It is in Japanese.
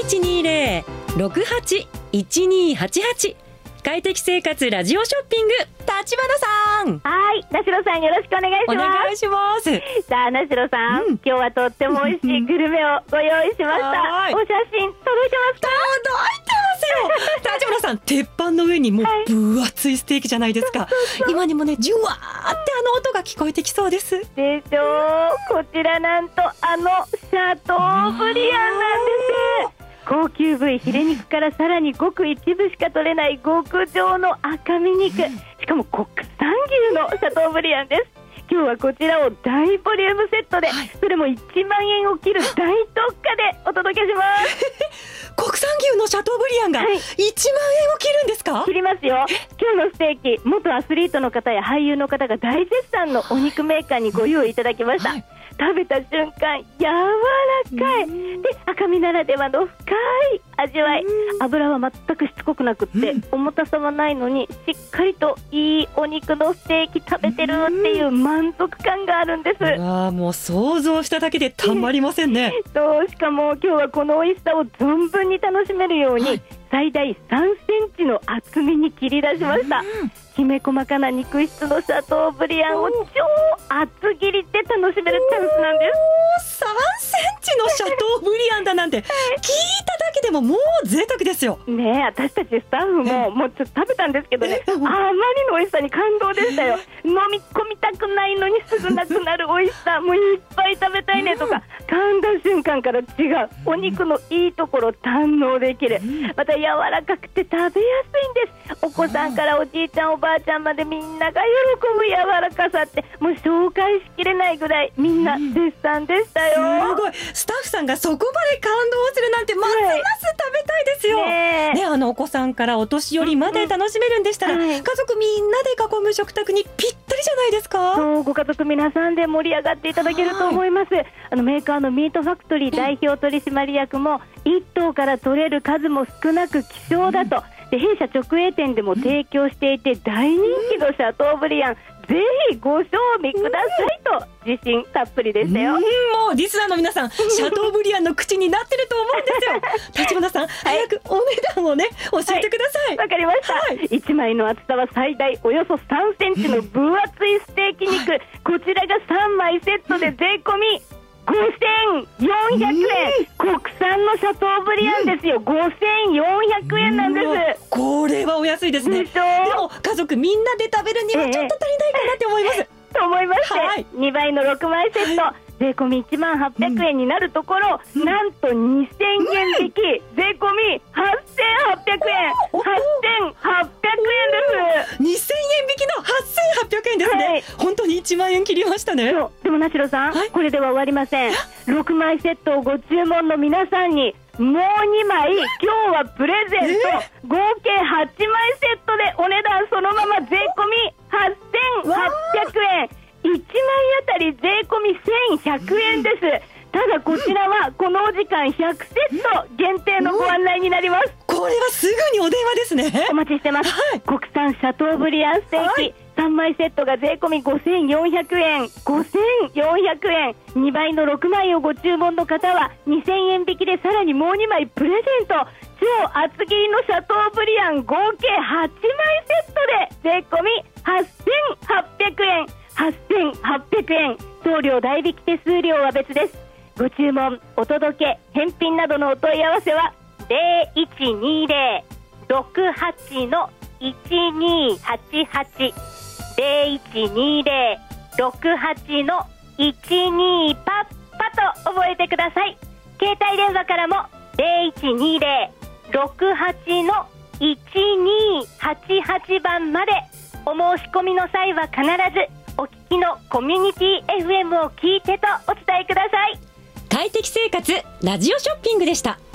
0120-681288快適生活ラジオショッピング、立花さん。 はい、名城さんよろしくお願いします。 お願いします。 さあ名城さん、今日はとっても美味しいグルメをご用意しました。お写真届いてますか？ 届いてますよ。立花さん、鉄板の上にもう分厚いステーキじゃないですか。今にもね、ジュワーって音が聞こえてきそうです。 でしょう。こちらなんとシャトーブリアンなんです。高級部位ヒレ肉からさらにごく一部しか取れない極上の赤身肉、しかも国産牛のシャトーブリアンです。今日はこちらを大ボリュームセットで、それも1万円を切る大特価でお届けします国産牛のシャトーブリアンが1万円を切るんですか？ 切りますよ。今日のステーキ、元アスリートの方や俳優の方が大絶賛のお肉メーカーにご用意いただきました、食べた瞬間柔らかいで、赤身ならではの深い味わい、油は全くしつこくなくって、重たさはないのにしっかりといいお肉のステーキ食べてるっていう満足感があるんです。 もう想像しただけでたまりませんねしかも今日はこの美味しさを存分に楽しめるように、最大3センチの厚みに切り出しました。きめ細かな肉質のシャトーブリアンを超厚切りで楽しめるチャンスなんです。 3センチのシャトーブリアンだなんて聞いただけでももう贅沢ですよね。え、私たちスタッフももうちょっと食べたんですけどね、あまりの美味しさに感動でしたよ。飲み込みたくないのにすぐなくなる美味しさ、もういっぱい食べたいねとか、噛んだ瞬間から違うお肉のいいところ堪能できる、また柔らかくて食べやすいんです。お子さんからおじいちゃんおばあちゃんまでみんなが喜ぶ柔らかさって、もう紹介しきれないぐらいみんな絶賛でしたよ。 すごい、スタッフさんがそこまで感動するなんてますます食べたいですよ、お子さんからお年寄りまで楽しめるんでしたら、家族みんなで囲む食卓にぴったりじゃないですか。 そう、ご家族皆さんで盛り上がっていただけると思います。メーカーのミートファクトリー代表取締役も、1頭から取れる数も少なく希少だと、で弊社直営店でも提供していて大人気のシャトーブリアン、ぜひご賞味くださいと自信たっぷりでしたよ。 もうリスナーの皆さん、シャトーブリアンの口になってると思うんですよ。立花さん、早くお値段をね教えてください。 わかりました、1枚の厚さは最大およそ3センチの分厚いステーキ肉、こちらが3枚セットで税込み5400円、国産のシャトーブリアンですよ。5400円なんです。 これはお安いですね。でも家族みんなで食べるにはちょっと足りないかなって思います、 と思いまして、2倍の6枚セット税込み1万800円になるところ、なんと2000円引き税込み8800円、8800円です。 2000円引きの8800円ですね、本当に1万円切りましたね。 でも名城さん、これでは終わりません。6枚セットをご注文の皆さんにもう2枚今日はプレゼント、合計8枚セットでお値段そのまま税込み8800円、1枚あたり税込み1100円です。ただこちらはこのお時間100セット限定のご案内になります。 これはすぐにお電話ですね。 お待ちしてます、国産シャトーブリアンステーキ、3枚セットが税込み5400円、5400円、2倍の6枚をご注文の方は2000円引きでさらにもう2枚プレゼント、超厚切りのシャトーブリアン合計8枚セットで税込み8800円、8800円、送料代引き手数料は別です。ご注文、お届け、返品などのお問い合わせは 0120-68-1288 0120-68-12パッパと覚えてください。携帯電話からも 0120-68-1288 番まで。お申し込みの際は必ずお聞きのコミュニティ FM を聞いてとお伝えください。 快適生活ラジオショッピングでした。